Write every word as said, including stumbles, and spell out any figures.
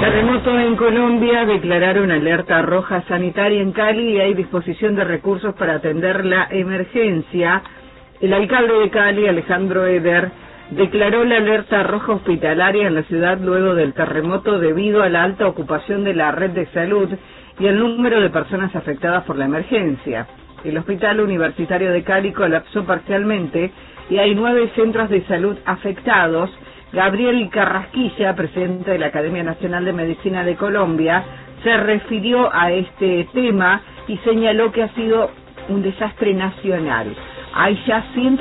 Terremoto en Colombia, declararon alerta roja sanitaria en Cali y hay disposición de recursos para atender la emergencia. El alcalde de Cali, Alejandro Eder, declaró la alerta roja hospitalaria en la ciudad luego del terremoto debido a la alta ocupación de la red de salud y el número de personas afectadas por la emergencia. El Hospital Universitario de Cali colapsó parcialmente y hay nueve centros de salud afectados. Gabriel Carrasquilla, presidente de la Academia Nacional de Medicina de Colombia, se refirió a este tema y señaló que ha sido un desastre nacional. Hay ya ciento